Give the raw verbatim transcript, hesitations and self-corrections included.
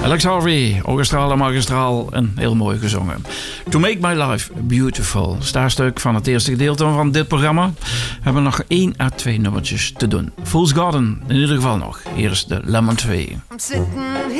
Alex Harvey, orchestraal en magistraal en heel mooi gezongen. To Make My Life Beautiful, staarstuk van het eerste gedeelte van dit programma. We hebben nog één à twee nummertjes te doen. Fool's Garden in ieder geval nog. Hier is de Lemon Tree.